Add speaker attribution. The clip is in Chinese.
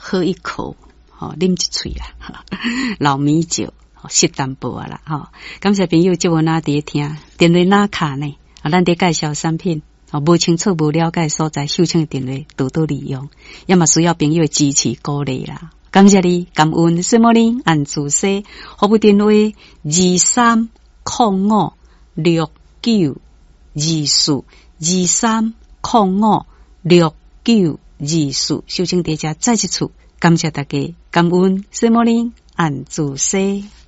Speaker 1: 喝一口，啉一喙啦，老米酒，适淡薄啊啦，感谢朋友即我哪伫听，电话哪卡呢？咱伫介绍产品，无清楚无了解所在，秀清的电话多多利用，也嘛需要朋友的支持鼓励啦。感谢你，感恩什么呢？按自西，服务电话2305692423056924，秀清大家再一次感谢大家，感恩什么呢？按自西。